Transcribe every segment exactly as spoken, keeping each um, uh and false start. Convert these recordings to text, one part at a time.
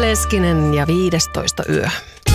Leskinen ja viidestoista yö.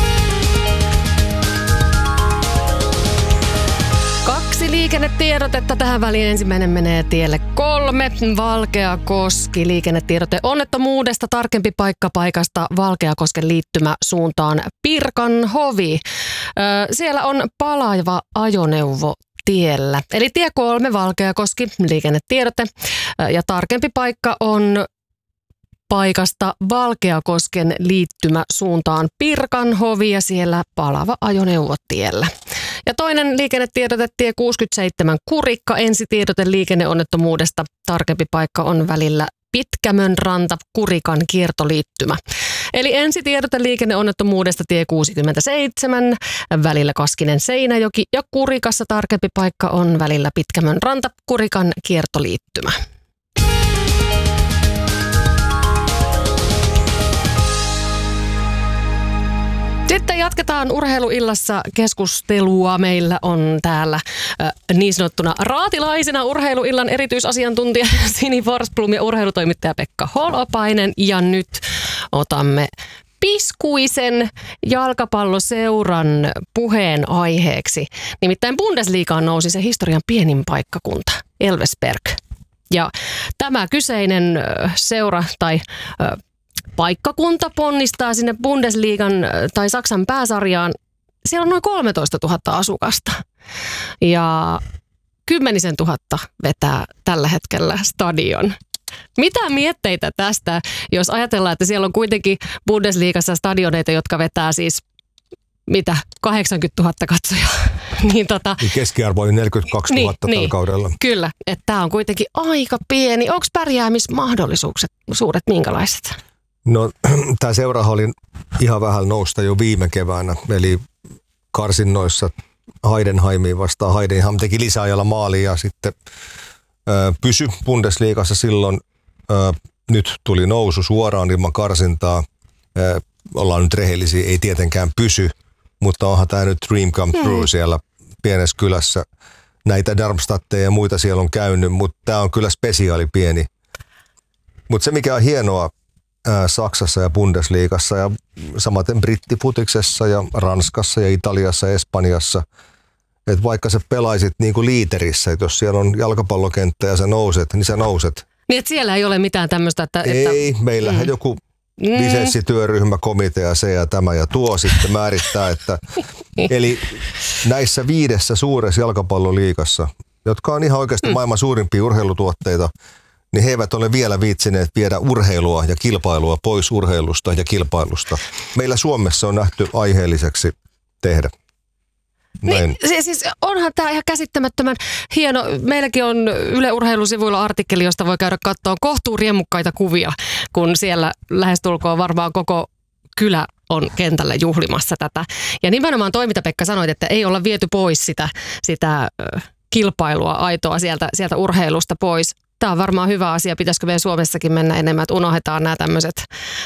Kaksi liikennetiedotetta tähän väliin. Ensimmäinen menee tielle kolme. Valkeakoski. Liikennetiedote onnettomuudesta. Tarkempi paikka paikasta Valkeakosken liittymä suuntaan Pirkanhovi. Öö, siellä on palava ajoneuvo tiellä. Eli tie kolme Valkeakoski. Liikennetiedote. Öö, ja tarkempi paikka on paikasta Valkeakosken liittymä suuntaan Pirkanhovi ja siellä palava ajoneuvo tiellä. Ja toinen liikennetiedote tie kuusikymmentäseitsemän Kurikka, ensitiedote liikenneonnettomuudesta. Tarkempi paikka on välillä Pitkämönranta Kurikan kiertoliittymä. Eli ensitiedote liikenneonnettomuudesta tie kuusikymmentäseitsemän välillä Kaskinen Seinäjoki ja Kurikassa tarkempi paikka on välillä Pitkämönranta Kurikan kiertoliittymä. Sitten jatketaan urheiluillassa keskustelua. Meillä on täällä äh, niin sanottuna raatilaisena urheiluillan erityisasiantuntija Sini Forsblom ja urheilutoimittaja Pekka Holopainen. Ja nyt otamme piskuisen jalkapalloseuran puheen aiheeksi. Nimittäin Bundesligaan nousi se historian pienin paikkakunta, Elversberg. Ja tämä kyseinen äh, seura tai äh, paikkakunta ponnistaa sinne Bundesliigan tai Saksan pääsarjaan. Siellä on noin kolmetoista tuhatta asukasta ja kymmenisen tuhatta vetää tällä hetkellä stadion. Mitä mietteitä tästä, jos ajatellaan, että siellä on kuitenkin Bundesliigassa stadioneita, jotka vetää siis mitä, kahdeksankymmentätuhatta katsojaa. niin tota, Keskiarvo oli neljäkymmentäkaksituhatta niin, tällä kaudella. Kyllä, että tämä on kuitenkin aika pieni. Onko pärjäämismahdollisuudet suuret minkälaiset? No, tämä seurahan oli ihan vähän nousta jo viime keväänä, eli karsinnoissa Heidenheimiin vastaan. Heidenheim teki lisäajalla maali ja sitten ö, pysy Bundesliigassa silloin. Ö, nyt tuli nousu suoraan ilman karsintaa. Ö, ollaan nyt rehellisiä, ei tietenkään pysy, mutta onhan tämä nyt dream come true hmm. siellä pienessä kylässä. Näitä Darmstadteja ja muita siellä on käynyt, mutta tämä on kyllä spesiaali pieni. Mutta se mikä on hienoa, Saksassa ja Bundesliigassa ja samaten brittifutiksessa ja Ranskassa ja Italiassa ja Espanjassa. Että vaikka sä pelaisit niin kuin liiterissä, että jos siellä on jalkapallokenttä ja sä nouset, niin sä nouset. Niin että siellä ei ole mitään tämmöistä, että... Ei, että... meillähän mm. joku lisenssityöryhmä, komitea, se ja tämä ja tuo sitten määrittää, että... Eli näissä viidessä suuressa jalkapalloliigassa, jotka on ihan oikeasti mm. maailman suurimpia urheilutuotteita, niin he eivät ole vielä viitsineet viedä urheilua ja kilpailua pois urheilusta ja kilpailusta. Meillä Suomessa on nähty aiheelliseksi tehdä. Näin. Niin, siis onhan tämä ihan käsittämättömän hieno. Meilläkin on Yle Urheilusivuilla artikkeli, josta voi käydä katsoa kohtuu riemukkaita kuvia, kun siellä lähestulkoon varmaan koko kylä on kentällä juhlimassa tätä. Ja nimenomaan toi, mitä Pekka sanoit, että ei olla viety pois sitä, sitä kilpailua aitoa sieltä, sieltä urheilusta pois. Tämä on varmaan hyvä asia. Pitäisikö meidän Suomessakin mennä enemmän, että unohdetaan nämä tämmöiset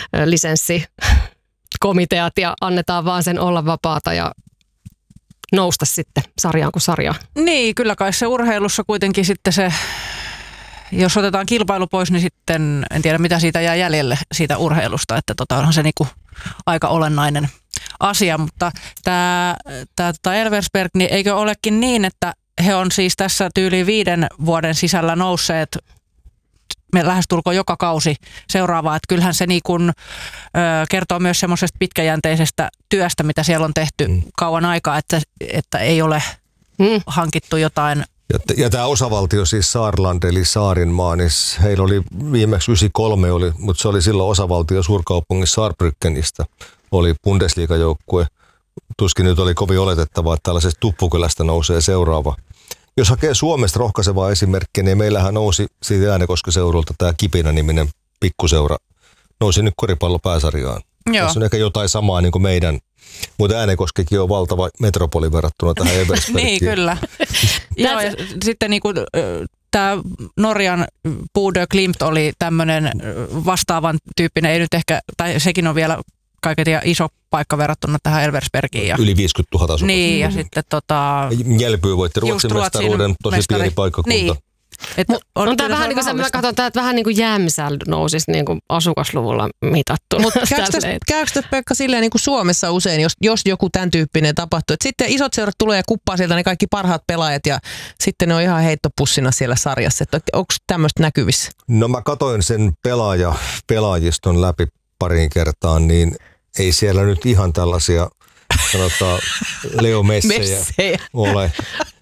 lisenssikomiteat ja annetaan vaan sen olla vapaata ja nousta sitten sarjaan kuin sarjaan. Niin, kyllä kai se urheilussa kuitenkin sitten se, jos otetaan kilpailu pois, niin sitten en tiedä mitä siitä jää jäljelle siitä urheilusta, että tota onhan se niinku aika olennainen asia, mutta tämä, tämä tota Elversberg, niin eikö olekin niin, että he on siis tässä tyyliin viiden vuoden sisällä nousseet me lähestulkoon joka kausi seuraavaa, että kyllähän se niin kuin, ö, kertoo myös semmoisesta pitkäjänteisestä työstä, mitä siellä on tehty mm. kauan aikaa, että, että ei ole mm. hankittu jotain. Ja, ja tämä osavaltio siis Saarland eli Saarinmaa, niin heillä oli viimeksi yhdeksänkymmentäkolme, oli, mutta se oli silloin osavaltio suurkaupungissa Saarbrückenistä, oli Bundesliga-joukkue. Tuskin nyt oli kovin oletettavaa, että tällaisesta Tuppukylästä nousee seuraava. Jos hakee Suomesta rohkaisevaa esimerkkiä, niin meillähän nousi siitä Äänekosken seurulta tämä Kipinä-niminen pikkuseura. Nousi nyt koripallopääsarjaan. Joo. Tässä on ehkä jotain samaa niin kuin meidän, mutta Äänekoskekin on valtava metropoli verrattuna tähän Eversbergiin. Niin, kyllä. Joo, ja sitten niin kuin tämä Norjan Bodø Glimt oli tämmöinen vastaavan tyyppinen, ei nyt ehkä, tai sekin on vielä kaiket iso paikka verrattuna tähän Elversbergiin. Ja yli viisikymmentätuhatta asukasta. Niin, ja sitten tota... Jelpyy voitti Ruotsin mestaruuden, tosi mestari. Pieni paikkakunta. Niin. Että on, on tämä vähän niin kuin, mä katson, että vähän niin kuin Jämsäl nousisi niin kuin asukasluvulla mitattuna. Mutta käykö te Pekka silleen niin kuin Suomessa usein, jos, jos joku tämän tyyppinen tapahtuu, että sitten isot seurat tulee ja kuppaa sieltä ne kaikki parhaat pelaajat ja sitten ne on ihan heittopussina siellä sarjassa. Onko tämmöistä näkyvissä? No mä katoin sen pelaaja, pelaajiston läpi pariin kertaan, niin ei siellä nyt ihan tällaisia, sanotaan, Leo Messejä, Messejä. ole.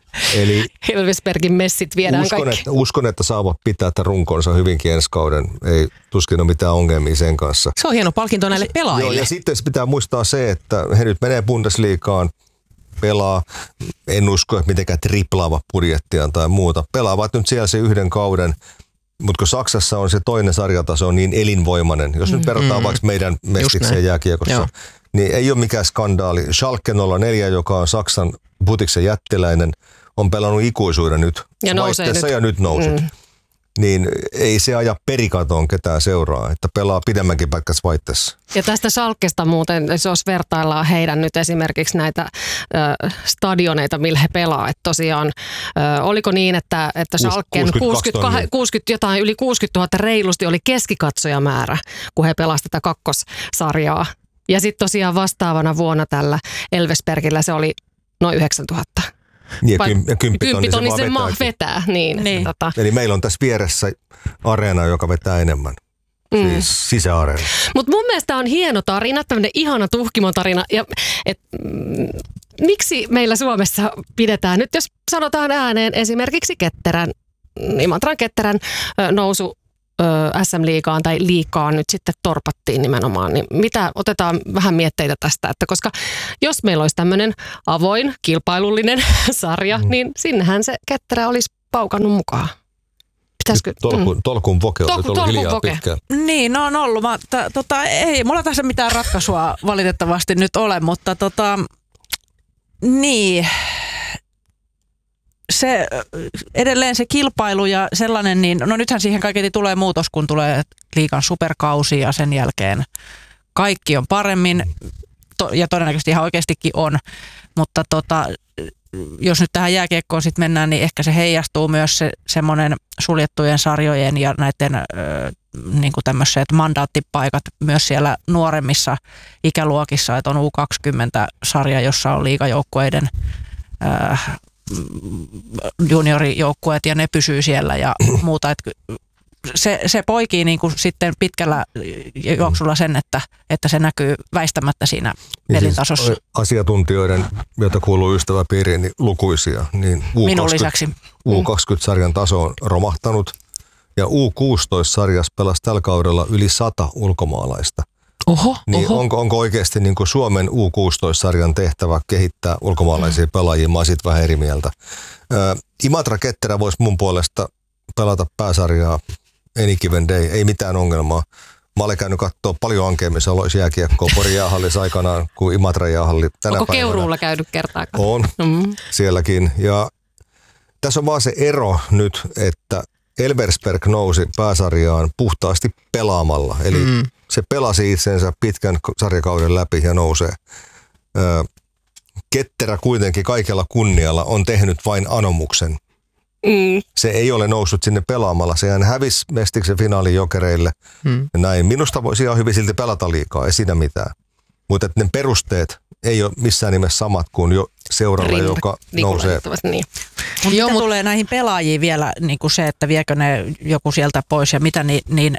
Eli Elvesbergin messit viedään uskon, kaikki. Että, uskon, että saavat pitää tämän runkonsa hyvinkin ensi kauden. Ei tuskin ole mitään ongelmia sen kanssa. Se on hieno palkinto näille pelaajille. Joo, ja sitten pitää muistaa se, että he nyt menee Bundesliigaan, pelaa, en usko, että mitenkään triplaava budjettiaan tai muuta. Pelaavat nyt siellä se yhden kauden, mutta kun Saksassa on se toinen sarjataso on niin elinvoimainen, jos mm. nyt verrataan mm. vaikka meidän mestikseen jääkiekossa, Joo. niin ei ole mikään skandaali. Schalke nolla neljä, joka on Saksan putiksen jättiläinen, on pelannut ikuisuuden nyt ja vaihteessa nyt. ja nyt noussut. Mm. Niin ei se aja perikatoon ketään seuraa, että pelaa pidemmänkin pätkässä vaihteessa. Ja tästä Schalkesta muuten, jos vertaillaan heidän nyt esimerkiksi näitä ö, stadioneita, millä he pelaa. Että tosiaan, ö, oliko niin, että, että Schalken kuusikymmentä, kuusikymmentä, jotain yli kuusikymmentätuhatta reilusti oli keskikatsojamäärä, kun he pelasivat tätä kakkossarjaa. Ja sitten tosiaan vastaavana vuonna tällä Elvesbergillä se oli noin yhdeksäntuhatta. Niin, ja, kym, ja kymppitonni se maa vetää. Niin, niin. Tota. Eli meillä on tässä vieressä areena, joka vetää enemmän. Mm. Siis sisäareena. Mutta mun mielestä on hieno tarina, tämmöinen ihana tuhkimotarina. Ja, et, mm, miksi meillä Suomessa pidetään nyt, jos sanotaan ääneen esimerkiksi Ketterän, Imatran Ketterän ö, nousu S M-liigaan tai liikaan nyt sitten torpattiin nimenomaan, niin mitä, otetaan vähän mietteitä tästä, että koska jos meillä olisi tämmöinen avoin, kilpailullinen sarja, mm. niin sinnehän se Ketterä olisi paukannut mukaan. Pitäisikö? Tolkun, mm. tolkun voke oli Tolku, ollut hiljaa voke. pitkään. Niin, no on ollut. Mä, t- tota, ei mulla tässä mitään ratkaisua valitettavasti nyt ole, mutta tota, niin... Se edelleen se kilpailu ja sellainen, niin no nythän siihen kaiketi tulee muutos, kun tulee liigan superkausi ja sen jälkeen kaikki on paremmin to, ja todennäköisesti ihan oikeastikin on, mutta tota, jos nyt tähän jääkiekkoon sitten mennään, niin ehkä se heijastuu myös se semmoinen suljettujen sarjojen ja näiden ö, niin kuin tämmöiset mandaattipaikat myös siellä nuoremmissa ikäluokissa, että on U kaksikymmentä-sarja, jossa on liigajoukkueiden ö, juniorijoukkueet ja ne pysyy siellä ja muuta. Että se, se poikii niin kuin sitten pitkällä juoksulla sen, että, että se näkyy väistämättä siinä pelintasossa. Siis asiantuntijoiden, joita kuuluu ystäväpiiriin, niin lukuisia. Niin Minun lisäksi. U kaksikymmentä-sarjan taso on romahtanut ja U kuusitoista-sarjassa pelasi tällä kaudella yli sata ulkomaalaista. Oho, niin oho. Onko, onko oikeasti niin kuin Suomen U kuusitoista-sarjan tehtävä kehittää ulkomaalaisia pelaajia? Mä oon siitä vähän eri mieltä. Ä, Imatra Ketterä voisi mun puolesta pelata pääsarjaa any given day, ei mitään ongelmaa. Mä olen käynyt katsoa paljon ankeemmissa oloissa jääkiekkoa Porin jäähallissa aikanaan kuin Imatra jäähalli tänä Onko päivänä. Keuruulla käynyt kertaakaan? On, mm-hmm. sielläkin. Ja tässä on vaan se ero nyt, että Elversberg nousi pääsarjaan puhtaasti pelaamalla. Eli mm. se pelasi itsensä pitkän sarjakauden läpi ja nousee. Ö, Ketterä kuitenkin kaikella kunnialla on tehnyt vain anomuksen. Mm. Se ei ole noussut sinne pelaamalla. Sehän hävisi Mestiksen finaalin Jokereille. Mm. Näin. Minusta voisi ihan hyvin silti pelata liikaa, ei siinä mitään. Mutta ne perusteet ei ole missään nimessä samat kuin jo seuraava, Rinta, joka nousee. Niin. Mutta mitä mut... tulee näihin pelaajiin vielä, niin kuin se, että viekö ne joku sieltä pois ja mitä, niin, niin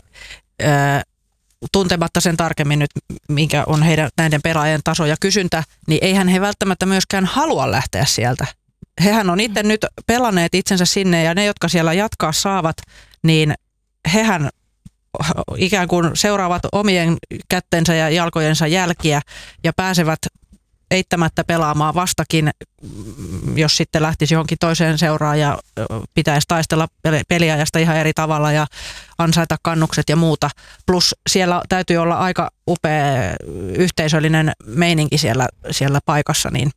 äh, tuntematta sen tarkemmin nyt, minkä on heidän näiden pelaajien taso ja kysyntä, niin eihän he välttämättä myöskään halua lähteä sieltä. Hehän on itse nyt pelanneet itsensä sinne ja ne, jotka siellä jatkaa saavat, niin hehän ikään kuin seuraavat omien kättensä ja jalkojensa jälkiä ja pääsevät eittämättä pelaamaan vastakin, jos sitten lähtisi johonkin toiseen seuraan ja pitäisi taistella peliajasta ihan eri tavalla ja ansaita kannukset ja muuta. Plus siellä täytyy olla aika upea yhteisöllinen meininki siellä, siellä paikassa, niin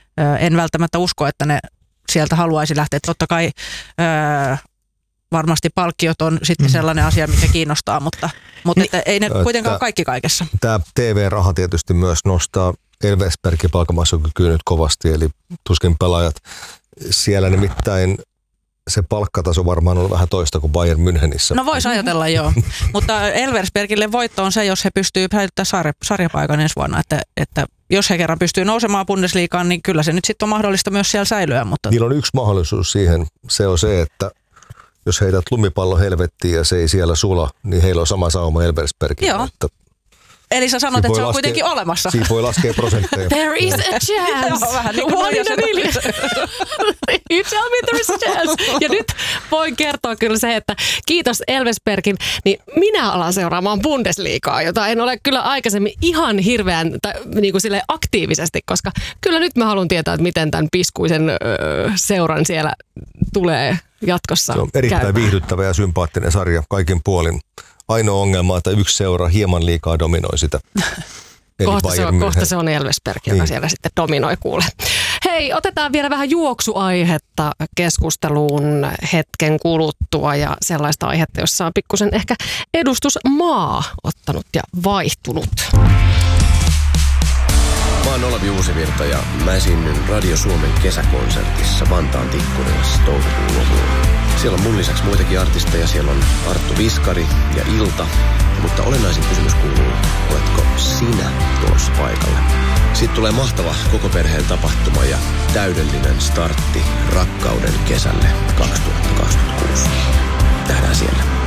en välttämättä usko, että ne sieltä haluaisi lähteä. Totta kai varmasti palkkiot on sitten sellainen asia, mikä kiinnostaa, mutta, mutta että ei ne kuitenkaan kaikki kaikessa. Tämä T V-raha tietysti myös nostaa Elvesbergin palkanmaksukykyä nyt kovasti, eli tuskin pelaajat siellä nimittäin se palkkataso varmaan on vähän toista kuin Bayern Münchenissä. No voisi ajatella joo, mutta Elversbergille voitto on se, jos he pystyy säilyttämään sarja, sarjapaikan ensi vuonna, että, että jos he kerran pystyy nousemaan Bundesliigaan, niin kyllä se nyt sitten on mahdollista myös siellä säilyä. Mutta... Niillä on yksi mahdollisuus siihen, se on se, että jos heität lumipallo helvettiin ja se ei siellä sula, niin heillä on sama sauma Elversbergillä. Joo. Että eli sä sanot, että se on laskea, kuitenkin olemassa. Siitä voi laskea prosentteja. There is a chance. Joo, vähän niin kuin One in a million. You tell me there is a chance. Ja nyt voin kertoa kyllä se, että kiitos Elversbergin, niin minä alan seuraamaan Bundesliigaa, jota en ole kyllä aikaisemmin ihan hirveän tai niin kuin silleen aktiivisesti, koska kyllä nyt mä haluan tietää, että miten tämän piskuisen öö, seuran siellä tulee jatkossa. Se on erittäin käymään. Viihdyttävä ja sympaattinen sarja kaikin puolin. Ainoa ongelma, että yksi seura hieman liikaa dominoi sitä. Kohta se, on, kohta se on Elversberg, joka niin. siellä sitten dominoi kuule. Hei, otetaan vielä vähän juoksuaihetta keskusteluun hetken kuluttua ja sellaista aihetta, jossa on pikkusen ehkä edustusmaa ottanut ja vaihtunut. Mä oon Olavi Uusivirta ja mä esiinnyn Radio Suomen kesäkonsertissa Vantaan Tikkurilassa toukokuun lopulla. Siellä on mun lisäksi muitakin artisteja. Siellä on Arttu Viskari ja Ilta. Mutta olennaisin kysymys kuuluu, oletko sinä tulossa paikalle? Siitä tulee mahtava koko perheen tapahtuma ja täydellinen startti rakkauden kesälle kaksituhattakaksikymmentäkuusi. Nähdään siellä.